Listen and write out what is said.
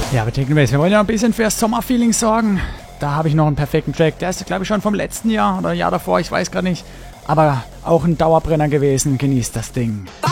Ja, aber Technobase, wir wollen ja ein bisschen für das Sommerfeeling sorgen. Da habe ich noch einen perfekten Track. Der ist, glaube ich, schon vom letzten Jahr oder Jahr davor, ich weiß gerade nicht. Aber auch ein Dauerbrenner gewesen. Genießt das Ding.